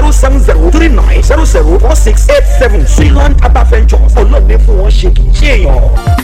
07039004687 Swiland Herbal Ventures ọlọ́ọ̀ni fún wọn ṣe kì í ṣe èèyàn.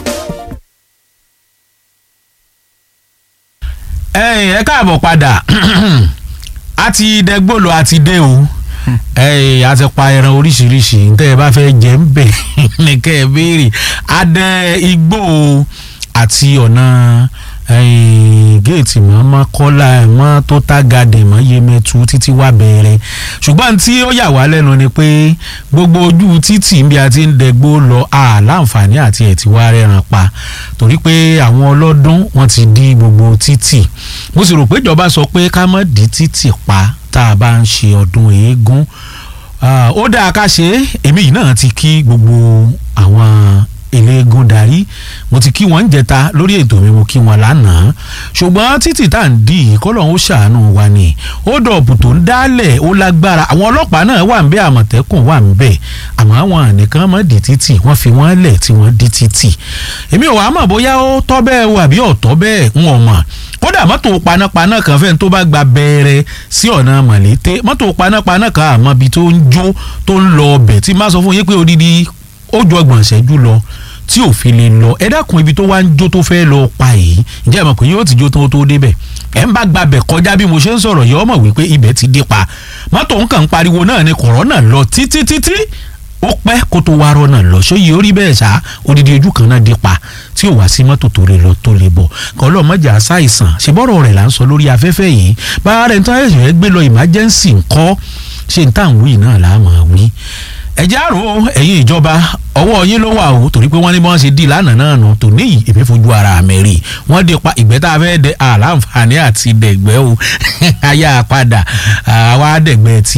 ẹ káàbọ̀ padà a ti dẹgbòlò a ti dé o a ti pa ẹran oríṣiríṣi tẹ́ ẹ bá fẹ́ jẹ ń bẹ̀ ní kẹ́ ẹ béèrè adẹ igbó àti ọ̀nà géètì mọ́ kọ́lá mọ́ tó tágàdé mọ́ yemẹtu títí wá bẹ̀rẹ̀ ṣùgbọ́n tí ó yà wá lẹ́nu ni pé gbogbo ojú títì bí a ti ń dẹgbó lọ láǹfààní àti ẹ̀ tí wá rẹ̀ràn pa torí pé àwọn ọlọ́dún wọ́n ti dí gbogbo títì mo sì rò pé ìjọba sọ pé ká má dí títì pa tá a bá ń ṣe ọdún eégún ó dáa ká ṣe èmi yìí náà ti kí gbogbo àwọn eléégún darí mo ti kí wọn ń jẹta lórí ètò mi mo kí wọn lánàá ṣùgbọ́n títí tá à ń dì í kọ́lọ́hún ó ṣàánú wa ni ó dọ̀bù tó ń dálẹ̀ ó lágbára àwọn ọlọ́pàá náà wà ń bẹ àmọ̀tẹ́kùn wà ń bẹ àmọ́ àwọn nìkan mọ́ di títì wọ́n fi wọ́n lẹ̀ tí wọ́n di títì èmi ò wá mọ̀ bóyá ó tọ́ bẹ́ẹ̀ o àbí ọ̀tọ́ bẹ́ẹ̀ ń wọ̀n mọ̀ kódà mọ́tò panápaná kan fẹ́ni tó bá gba bẹ̀rẹ̀ sí ọ̀nà mọ̀lété mọ́tò panápaná kan àmọ́ ibi tó ń jó tó ń lọ ọbẹ̀ tí má sọ fún yín pé odidi ó ju ọgbọ̀n ìṣẹ́jú lọ tí ò fi lè lọ ẹ dákun ibi tó wá ń jó tó fẹ́ lọ pa yìí ǹjẹ́ ẹ mọ̀ pé yóò ti jó tó débẹ̀ ẹ̀ ń bá gbabẹ̀ kọjá bí mo ṣe ń sọ̀rọ̀ yìí ọmọ wípé ibẹ̀ ti dé pa mọ́tò ń kàn ń pariwo náà ni kọ̀rọ̀nà lọ títí ó pẹ́ kó tó wá rọ́nà lọ ṣé yìí ó rí bẹ́ẹ̀ ṣá odidi ojú kan náà dé pa tí ò wá sí mọ́tò tó lè lọ tó lè bọ̀ kọ́ lọ́ọ́ mọ́jà ṣàìsàn ṣèbọ̀rọ̀ rẹ̀ là ń sọ lórí afẹ́fẹ́ yìí bá rẹ̀ ń tán ẹ̀sìn rẹ̀ gbé lọ emergency ńkọ́ ṣé ń tàn wí náà là á mọ̀ wí ẹjẹ́ àrò ẹ̀yin ìjọba ọwọ́ yín ló wà o torí pé wọ́n ní bí wọ́n ṣe dì lánàá náà nù tó níyì èmi fojú ara mi rí wọ́n dé pa ìgbẹ́ tá a fẹ́ dẹ àlàǹfààní àti dẹ̀gbẹ́ o ayá padà àwa dẹ̀gbẹ́ ti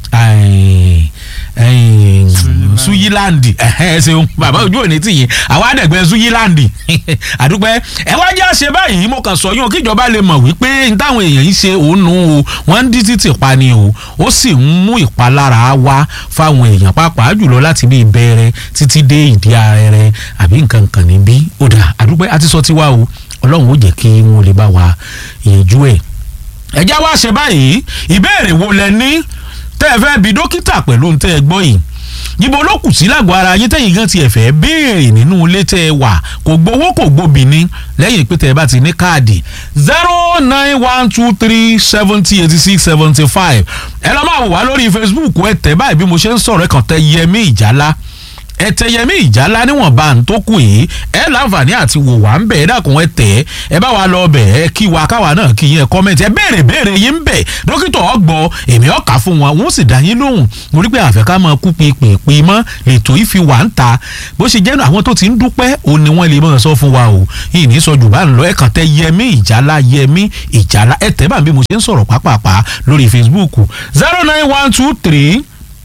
Suyilandi ṣeun bàbá ojú òní tìyìn àwa àdẹ̀gbẹ́ Suyilandi àdúpẹ́ ẹ wá jẹ́ àṣẹ báyìí mo kàn sọ yún kíjọba lè mọ̀ wípé n táwọn èèyàn yìí ṣe òun nù o wọ́n ń dí títì pa ni o ó sì ń mú ìpalára wá fáwọn èèyàn pàápàá jùlọ láti bí ìbẹ̀rẹ̀ títí dé ìdí ààrẹ àbí nǹkan kan níbí ó dà àdúpẹ́ àti sọ tiwa o Ọlọ́run ó jẹ́ kí wọ́n lè bá wa yẹjú ẹ̀ ẹ já wá ṣe báyìí ìbéèrè wo lẹ ní tẹ́ ẹ fẹ́ bi dókítà pẹ̀lú ohun tẹ́ ẹ gbọ́ yìí níbo ló kù sí lágọ̀ọ́ ara yín tẹ́yìn gan tiẹ̀ fẹ́ béèrè nínú ilé tẹ́ ẹ wà kò gbowó kò gbòbì ní lẹ́yìn pé tẹ́ ẹ bá ti ní káàdì 09123708675 ẹ lọ́ máa wò wá lórí Facebook ẹ tẹ̀ báyìí bí mo ṣe ń sọ̀rọ̀ ẹ kàn tẹ Yẹmí Ìjálá Yẹmí Ìjálá níwọ̀nba ń tó kù yìí ẹ láǹfààní àti wò wá ń bẹ̀ ẹ dákun ẹ tẹ̀ ẹ bá wa lọ bẹ̀ ẹ kí wa káwa náà kí yín ẹ kọ́mẹ́ntì ẹ béèrè yín ń bẹ̀ dókítà ọgbọ́ èmi ọ̀kà fún wọn wọ́n sì dá yín lóhùn mo rí pé àfẹ́ ká máa kú pèpè mọ́ ètò yìí fi wà ń ta bó ṣe jẹ́ àwọn tó ti ń dúpẹ́ òun ni wọ́n lè máa sọ fún wa o yìí ní sọ jù bá ń lọ ẹ kàn tẹ Yẹmí Ìjálá ẹ tẹ̀ bá bí mo ṣe ń sọ̀rọ̀ pàápàá lórí Facebook 09123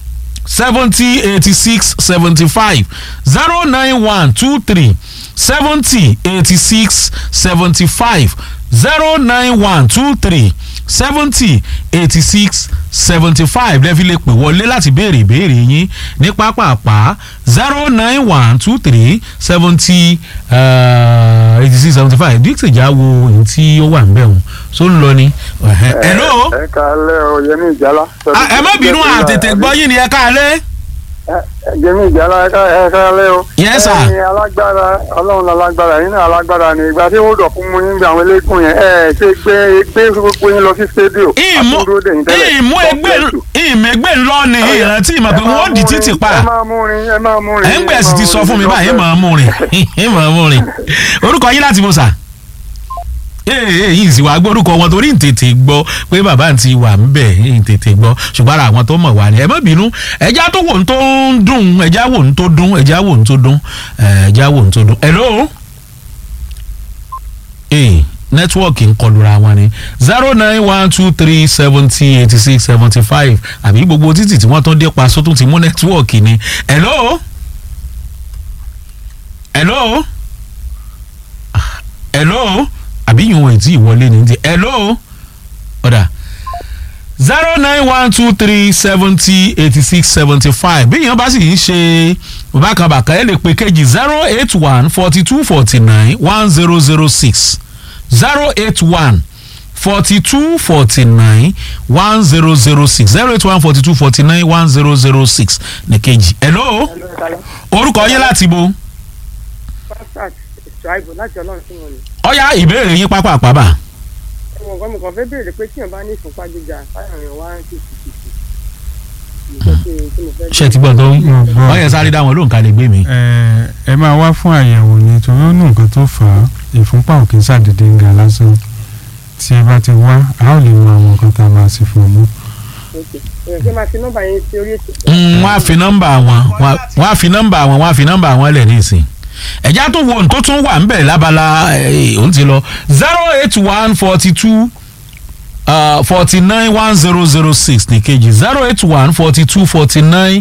708675 09123 708675 09123 708675 lẹ́fi lè pè wọlé láti béèrè ìbéèrè yín ní pápápá 09123 708675 díìtì ìjà wo èyí tí ó wà ń bẹ̀ wọ́n tó ń lọ ni. hello. ẹ káalẹ́ o Yẹmí Ìjálá. ẹ má bínú àtètè gbọ́ yín ni ẹ káalẹ́. Yẹmí Ìjálá ẹ káalẹ́ o. yes sir. ẹ̀yin alágbára Ọlọ́run alágbára yín náà alágbára ni ìgbà tí wọ́n dọ̀kún mú yín bí àwọn eléégún yẹn ṣe gbé gbogbo yín lọ sí stadium. ìmú ẹgbẹ́ ńlọ ni ìrántí ìmọ̀ pé wọ́n di títì pa. ẹ máa mú rin. ẹ̀ ń gbẹ̀ sì ti sọ fún mi báyìí máa mú rin orúkọ yín láti mọ̀ sà. yìí sì wá gbórúkọ wọn torí ń tètè gbọ́ pé bàbá ti wà ń bẹ̀ ń tètè gbọ́ ṣùgbọ́n ara àwọn tó mọ̀ wá ni ẹ má bínú ẹja tó wò ń tó ń dùn ẹja wò ń tó dùn ẹja wò ń tó dùn ẹja wò ń tó dùn. hello nẹ́tíwọ́ọ̀kì ń kọlura wọn ni 09123708675 àbí gbogbo títì tí wọ́n tó dé pa sótún ti mú nẹ́tíwọ́ọ̀kì ni. hello àbí yòówù tí ìwọlé ní ti hello ọ̀dà 09123708675 bí èèyàn bá sì ń ṣe bákàbàkà ẹ lè pe kejì 08142491006 08142491006 42 49 1006 081 42 49 1006 ní kejì. hello orúkọ yín láti bo. pásítà ṣáìbù láti ọlọ́run sí wọn ni. ọ̀ya ìbéèrè yín pápá àpábà. ẹ̀wọ̀n kan mo kàn fẹ́ béèrè pé tíyàn bá ní ìfúnpá gíga fáyọ̀rìn wá ń tì ṣe ti gbọ́ tó wọ́n yẹ sáré dáwọn olóǹkà lè gbé mi. ẹ máa wá fún àyẹ̀wò ni torí ó nù nǹkan tó fà á ìfúnpá òkè ṣàdédé ń ga lásán tí ẹ bá ti wá a ó lè mọ àwọn nǹkan tá a máa ṣe fún ọmọ. ṣé máa fi nọ́mbà yẹn sí orí ètò. wọ́n á fi nọ́mbà wọn lẹ̀ ní ìsìn ẹ̀já tó wo ohun tó tún wà ń bẹ̀ lábala òun ti lọ 081 42 49 1006 ní kejì 081 42 49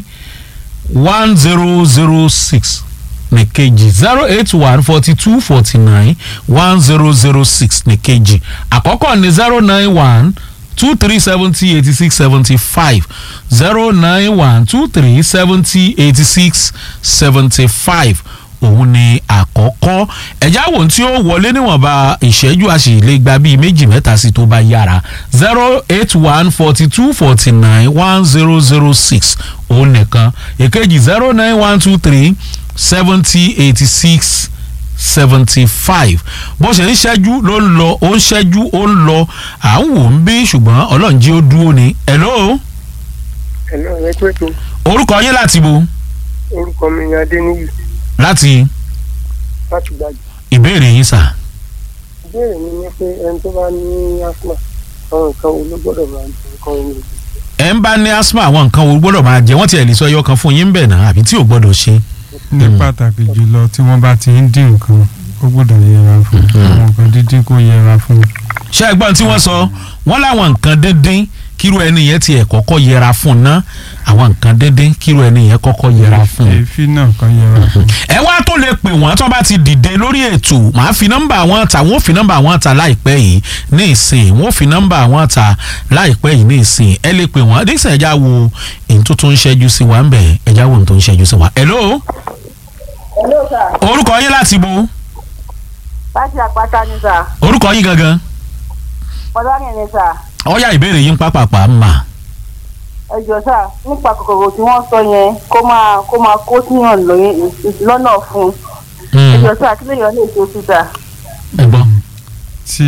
1006 ní kejì 081 42 49 1006 ní kejì àkọ́kọ́ ní 091 2370 86 75 091 2370 86 75 òun ni àkọ́kọ́ ẹ̀já wò tí ó wọlé níwọ̀nba ìṣẹ́jú àṣìlè gba bíi méjì mẹ́ta sí tó bá yára 081 42 49 1006 òun nìkan èkejì 09123 70 86 75 bó ṣe ń ṣẹ́jú ló ń lọ ó ń ṣẹ́jú ó ń lọ à ń wò ń bí ṣùgbọ́n ọlọ́run jí ó dúró ni. hello. ẹ tó ètò. orúkọ yín láti bo. orúkọ mi ni Adéníyì. láti Gbági. ìbéèrè yín sà. ìbéèrè mi ni pé ẹni tó bá ní asthma àwọn nǹkan wo ló gbọ́dọ̀ máa jẹ nǹkan omi. ẹ ń bá ní asthma àwọn nǹkan wo gbọ́dọ̀ máa jẹ wọ́n ti ẹ̀ lè sọ ẹyọ kan fún yín bẹ̀ náà àbí tí ò gbọ́dọ̀ ṣe. ní pàtàkì jùlọ tí wọ́n bá ti ń dín nǹkan ó gbọ́dọ̀ yẹra fún àwọn nǹkan dídín kó yẹra fún. ṣé ẹgbọ́n tí wọ́n sọ wọ́n láwọn nǹkan dídín kírú ẹni yẹn tiẹ̀ kọ́kọ́ yẹra fún ná àwọn nǹkan dídín kírú ẹni yẹn kọ́kọ́ yẹra fún. èéfín náà kan yẹra fún. ẹ wá tó lè pè wọ́n tó bá ti dìde lórí ètò màá fi nọ́mbà wọn ta wọ́n fi nọ́mbà wọn ta láìpẹ́ yìí ní ìsìn wọ́n fi nọ́mbà wọn ta láìpẹ́ yìí ní ìsìn ẹ lè pè wọ́n dísè ẹja wo èyí tó tún ń ṣẹ́jú sí wa ń bẹ̀ ẹja wo èyí tó ń ṣẹ́jú sí wa. hello. hello sir. orúkọ yín láti bo. láti àpáta ni sà. orúkọ yín gangan. Fọlárin ni sà. ọ̀ya ìbéèrè yín pápápá mà. ẹ jọ̀ọ́ sà nípa kòkòrò tí wọ́n sọ yẹn kó máa kó síyàn lọ́nà fún un. ẹ jọ̀ọ́ sà kí lèèyàn lè ṣe sí sà. ẹ gbọ́. tí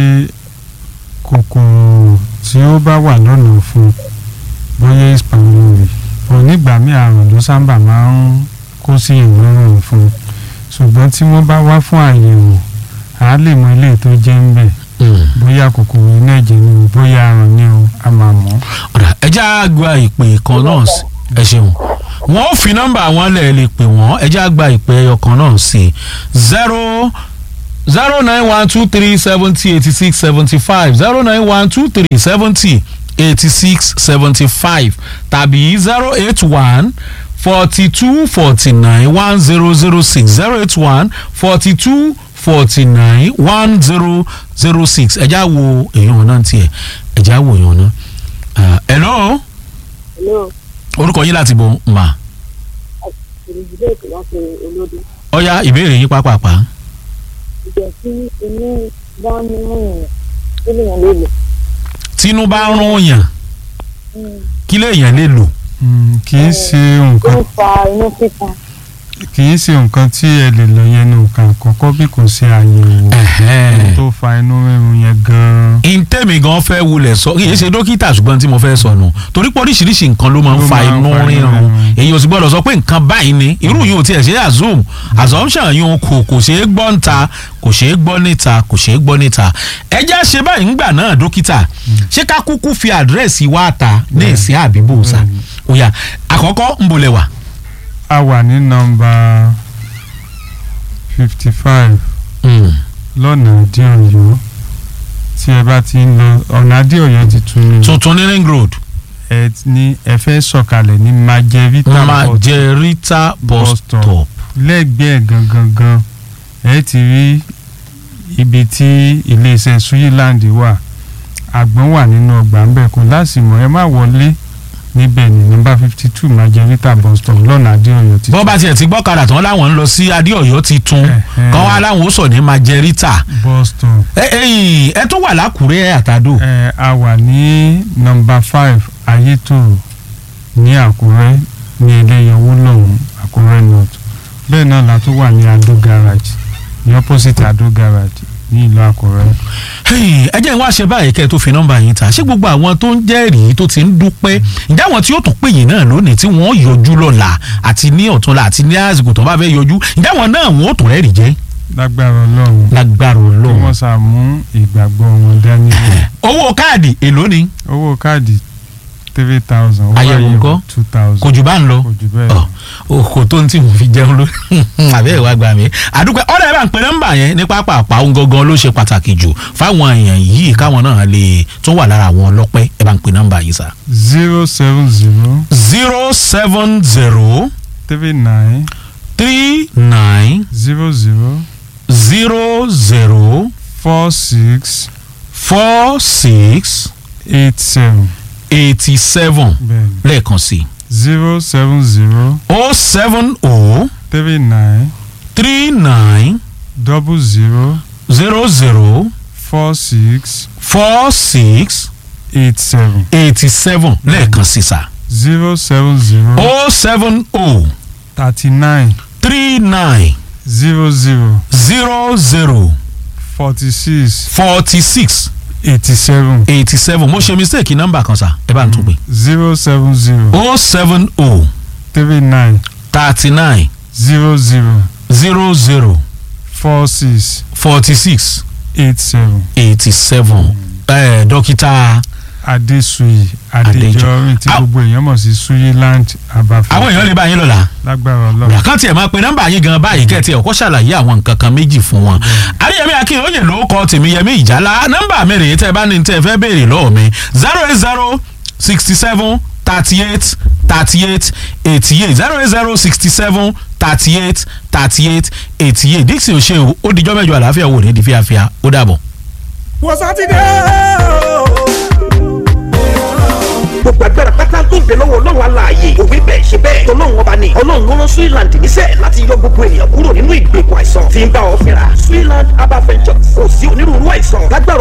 kòkòrò tí ó bá wà lọ́nà fún bóyá ìspàmìlì onígbà míì àrùn ló sábà máa ń kó sí ìlọ́rùn fún ṣùgbọ́n tí wọ́n bá wá fún àyẹ̀wò a lè mọ ilé tó jẹ́ ń bẹ̀ bóyá kòkòrò iná ẹ̀jẹ̀ ni o bóyá àrùn ni o a máa mọ̀. ọ̀dà ẹja gba ìpè kan náà ẹ ṣeun wọ́n ó fi nọ́mbà wọn lẹ̀ lè pè wọ́n ẹja gba ìpè ẹyọ kan náà sí 09123708675 09123708675 tàbí 081 42 49 1006 081 42 49 1006 ẹja wo èèyàn náà tiẹ̀ ẹja wo èèyàn náà. hello. hello. orúkọ yín láti bo mà. ìrìnjìdé ètò láti olódò. ọ̀ya ìbéèrè yín pápápá. ìjọ tí inú bá ń rún èèyàn kí lèèyàn lè lò. tínú bá ń rún yàn kí lèèyàn lè lò. kì í ṣe nǹkan. ó fa inú títa. kì í ṣe nǹkan tí ẹ lè lọ yẹn ní nǹkan àkọ́kọ́ bí kò ṣe àyẹ̀wò tó fa inú rírun yẹn gan-an. ìtẹ̀mí gan fẹ́ wulẹ̀ sọ kì í ṣe dókítà ṣùgbọ́n tí mo fẹ́ sọ nù torí pé oríṣiríṣi nǹkan ló máa ń fa inú rírun èyí ò sì gbọ́dọ̀ sọ pé nǹkan báyìí ni irú yìí ò tiẹ̀ ṣe assumption yìí kò ṣeé gbọ́ níta kò ṣeé gbọ́ níta kò ṣeé gbọ́ níta ẹ jẹ́ ṣe báyìí ńgbà náà dókítà ṣé ká kúkú fi àdírẹ́sì wa ta ní ìsìn àbíbò sá òyà àkọ́kọ́ ń bolẹ̀ wà. a wà ní nọ́mbà 55 lọ́nà Adé-Ọ̀yọ́ tí ẹ bá ti ń lọ ọ̀nà Adé-Ọ̀yọ́ ti tún ní. tuntun ní ring road. ẹ fẹ́ sọ̀kalẹ̀ ní Majerita bus stop lẹ́gbẹ̀ẹ́ gangan ẹ ti rí ibi tí iléeṣẹ́ Suyiland wà àgbọn wà nínú ọgbà ńbẹ kò lásìmọ̀ ẹ má wọlé níbẹ̀ ní nọ́mbà 52 Margarita bus stop lọ́nà Adéọ̀yọ́ ti. bọ́n bá tiẹ̀ ti gbọ́kadà tán láwọn ń lọ sí Adéọ̀yọ́ ti tún kán wá láwọn ó sọ ní Margarita bus stop. ẹ tó wà lákùrẹ́ àtàdó. A wà ní nọ́mbà 5 Ayétòrò ní Àkúrẹ́ ní Ẹlẹ́yọwó lọ́hùn Àkúrẹ́ north. Bẹ́ẹ̀ náà la tó wà ní Adó garage ní opposite Adó garage ní ìlú Àkúrẹ́. ẹ jẹ́ ìwọ́n àṣẹ báyìí kẹ́ ẹ tó fi nọ́mbà yín ta ṣé gbogbo àwọn tó ń jẹ́rìí tó ti ń dúpẹ́ ǹjẹ́ àwọn tí yóò tún pè yín náà lónìí tí wọ́n yọjú lọ́la àti ní ọ̀túnla àti ní àsìkò tó bá fẹ́ yọjú ǹjẹ́ àwọn náà wọ́n ó tún rẹ́rìí jẹ́. Lágbára Ọlọ́run. Lágbára Ọlọ́run. kí wọ́n sàmú ìgbàgbọ́ wọn dání. owó káàdì èló ni. owó káàdì 3,000. àyẹ̀wò ńkọ́ 2,000. kò jù bá ń lọ. kò jù bẹ́ẹ̀ lọ. kò tó ń tí mo fi jẹun ló àbẹ́ ìwà gbà mí. àdúpẹ́ ọ̀rẹ́ ẹ̀ bá ń pè nọ́mbà yẹn ní pápá òun gangan ló ṣe pàtàkì jù fáwọn èèyàn yìí káwọn náà lè tún wà lára àwọn ọlọ́pẹ́ ẹ̀ bá ń pè nọ́mbà yìí sá. 070. 070. 39. 39. 00. 00. 46. 46. 87. 87 lẹ́ẹ̀kan sí. 070. 070. 39. 39. 00. 00. 46. 46. 87. 87 lẹ́ẹ̀kan sí sá. 070. 070. 39. 39. 00. 00. 46. 46. 87. 87 mo ṣe mistake nọ́mbà kan sá ẹ bá ń tún pè. 070. 070. 39. 39. 00. 00. 46. 46. 87. 87. Dókítà Adéṣuyì Adéjọrin tí gbogbo èèyàn mọ̀ sí Suyiland Abafẹ́. àwọn èèyàn lè bá yín lọ́la. Lágbára Ọlọ́run. àkáǹtì ẹ̀ máa pe nọ́mbà yín gan báyìí kẹ́ẹ̀tì ọ̀kọ́ ṣàlàyé àwọn nǹkan kan méjì fún wọn. Adéyẹmí Akínyẹmí ló kọ tèmi Yẹmí Ìjálá nọ́mbà mi rèé tẹ́ ẹ bá ní tẹ́ ẹ fẹ́ béèrè lọ́wọ́ mi 080 67 38 38 88 080 67 38 38 88 Dixon ṣe o ó dijọ́ mẹ́jọ àlàáfíà wò ní di fíafíà ó dàbọ̀. wọ́n sátidé gbogbo agbára pátá tó ń bẹ lọ́wọ́ ọlọ́run aláàyè òwe bẹ́ẹ̀ ṣe bẹ́ẹ̀ tọ́lọ́run ọba ni ọlọ́run rán Suyiland níṣẹ́ láti yọ gbogbo ènìyàn kúrò nínú ìgbèkùn àìsàn tí ń bá ọ fínra Suyiland Abba Ventures kò sí onírúurú àìsàn lágbára